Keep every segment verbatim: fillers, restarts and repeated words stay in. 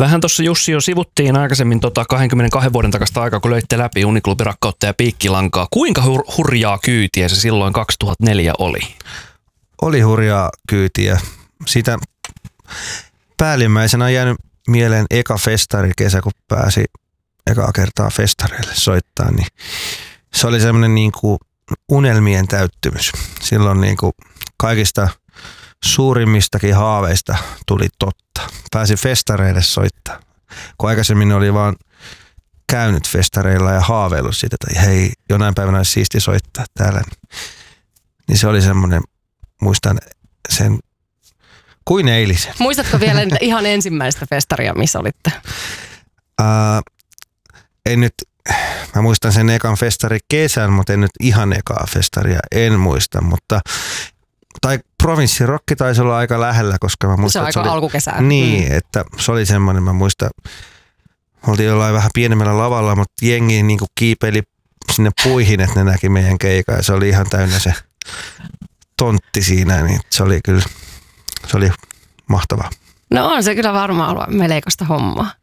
Vähän tuossa Jussi jo sivuttiin aikaisemmin tota kaksikymmentäkaksi vuoden takasta aikaa, kun löitte läpi Uniklubi Rakkautta ja Piikkilankaa. Kuinka hur- hurjaa kyytiä se silloin kaksituhattaneljä oli? Oli hurjaa kyytiä. Sitä päällimmäisenä on jäänyt mieleen eka festarikesä, kun pääsi ekaa kertaa festareille soittaa, niin se oli semmoinen niin kuin unelmien täyttymys. Silloin niin kuin kaikista suurimmistakin haaveista tuli totta. Pääsi festareille soittaa. Kun aikaisemmin oli vaan käynyt festareilla ja haaveillut siitä, että hei, jonain päivänä olisi siisti soittaa täällä. Niin se oli semmoinen, muistan sen kuin eilisen. Muistatko vielä ihan ensimmäistä festaria, missä olitte? Uh, en nyt, mä muistan sen ekan festari kesän, mutta en nyt ihan ekaa festaria, en muista, mutta tai provinssirokki taisi olla aika lähellä, koska mä muistan, se on aika oli, alkukesää. Niin, mm. että se oli semmoinen, mä muistan, oltiin jollain vähän pienemmällä lavalla, mutta jengi niin kuin kiipeili sinne puihin, että ne näki meidän keikaa ja se oli ihan täynnä se tontti siinä, niin se oli kyllä, se oli mahtavaa. No on se kyllä varmaan ollut meleikosta hommaa.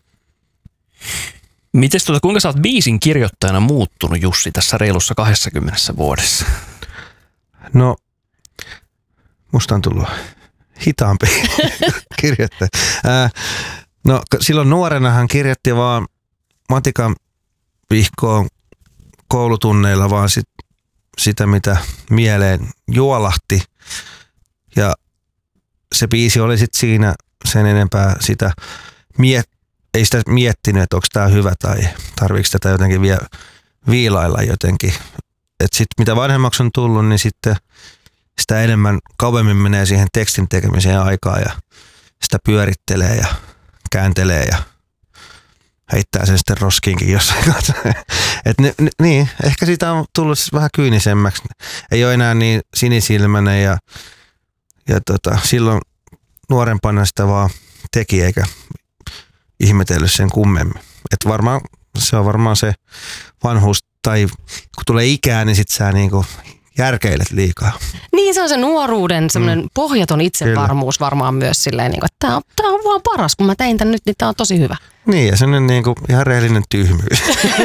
Mites tuota, kuinka sä oot biisin kirjoittajana muuttunut, Jussi, tässä reilussa kaksikymmentä vuodessa? No, musta on tullut hitaampi kirjoittaja. Ää, no, silloin nuorena hän kirjoitti vaan matikan vihkoon koulutunneilla vaan sit, sitä, mitä mieleen juolahti. Ja se biisi oli sitten siinä sen enempää sitä miettiä. Ei sitä miettinyt, että onko tämä hyvä tai tarviiko tätä jotenkin vielä viilailla jotenkin. Että sitten mitä vanhemmaksi on tullut, niin sitten sitä enemmän kauemmin menee siihen tekstin tekemiseen aikaa ja sitä pyörittelee ja kääntelee ja heittää sen sitten roskiinkin jossain kanssa. Et ni, ni, niin, ehkä siitä on tullut vähän kyynisemmäksi. Ei ole enää niin sinisilmäinen ja, ja tota, silloin nuorempana sitä vaan teki eikä ihmetellyt sen kummemmin. Et varmaan, se on varmaan se vanhuus, tai kun tulee ikää, niin sit sä niinku järkeilet liikaa. Niin, se on se nuoruuden semmoinen mm. pohjaton itsevarmuus varmaan myös silleen, että tää on, tää on vaan paras, kun mä tein tän nyt, niin tää on tosi hyvä. Niin, ja semmoinen niinku ihan rehellinen tyhmyys.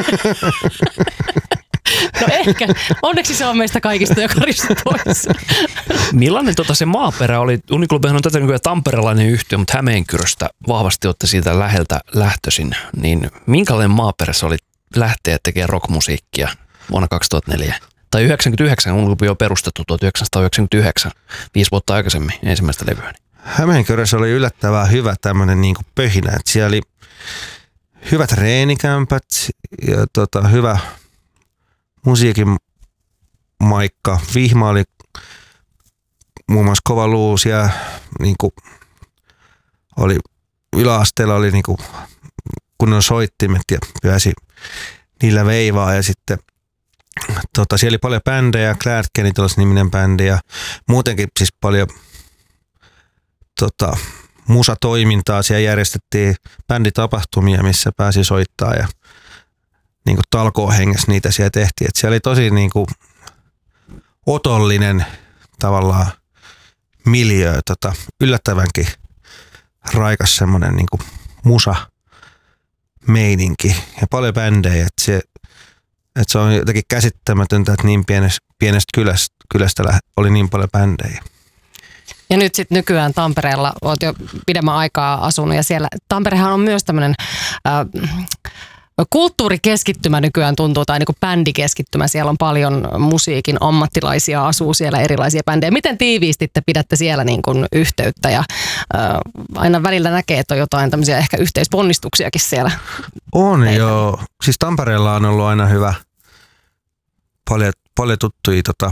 No ehkä. Onneksi se on meistä kaikista jo karistu pois. Millainen tota se maaperä oli? Uniklubihan on tätä nykyään tamperelainen yhtiö, mutta Hämeenkyröstä vahvasti olette siitä läheltä lähtöisin. Niin minkälainen maaperä se oli lähteä tekemään rockmusiikkia vuonna kaksituhattaneljä? Tai yhdeksänkymmentäyhdeksän, Uniklubi on perustettu tuhatyhdeksänsataayhdeksänkymmentäyhdeksän, viisi vuotta aikaisemmin ensimmäistä levyä. Hämeenkyrössä oli yllättävän hyvä tämmöinen niinku pöhinä. Et siellä oli hyvät treenikämpät ja tota, hyvä musiikin maikka. Vihma oli muun muassa kova luus ja niinku oli, yläasteella oli niinku kunnon soittimet ja pääsi niillä veivaa ja sitten tota, siellä oli paljon bändejä, Glad Genitals niminen bändi ja muutenkin siis paljon tota, musatoimintaa. Siellä järjestettiin bänditapahtumia, missä pääsi soittaa ja niin kuin talkoohengessä niitä siellä tehtiin. Et siellä oli tosi niin kuin otollinen tavallaan miljöö, tota, yllättävänkin raikas semmoinen niin kuin musa meininki ja paljon bändejä. Et se, et se on jotenkin käsittämätöntä, että niin pienestä, pienestä kylästä, kylästä oli niin paljon bändejä. Ja nyt sitten nykyään Tampereella olet jo pidemmän aikaa asunut ja siellä Tamperehan on myös tämmöinen äh, kulttuurikeskittymä nykyään tuntuu, tai niin kuin bändikeskittymä. Siellä on paljon musiikin ammattilaisia, asuu siellä erilaisia bändejä. Miten tiiviisti te pidätte siellä niin kuin yhteyttä ja äh, aina välillä näkee, että on jotain tämmöisiä ehkä yhteisponnistuksiakin siellä? On teillä. joo. Siis Tampereella on ollut aina hyvä, paljon, paljon tuttuja tota,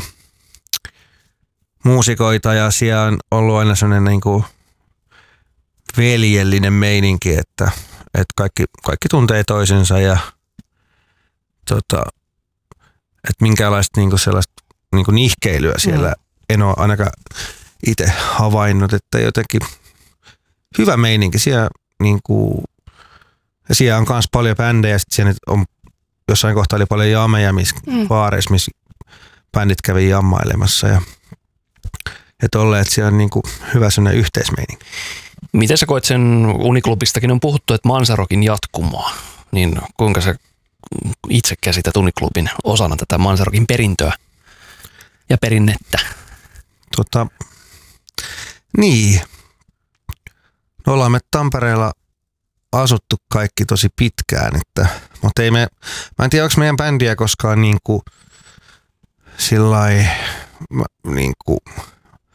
muusikoita ja siellä on ollut aina sellainen niin kuin veljellinen meininki, että että kaikki, kaikki tuntee toisensa ja tota, että minkäänlaista niinku sellaista niinku nihkeilyä siellä mm. en ole ainakaan itse havainnut, että jotenkin hyvä meininki siellä niinku, ja siellä on myös paljon bändejä, sitten siellä on jossain kohtaa oli paljon jameja, missä mm. baareissa, missä bändit kävi jammailemassa ja ja tolleen, että siellä on niinku hyvä sellainen yhteismeininki. Miten sä koet sen, Uniklubistakin on puhuttu, että Manzarokin jatkumoa, niin kuinka sä itse käsität Uniklubin osana tätä Manzarokin perintöä ja perinnettä? Tota, niin, no ollaan me Tampereella asuttu kaikki tosi pitkään, että, mutta ei me, mä en tiedä, onko meidän bändiä koskaan niin kuin sillai, niin kuin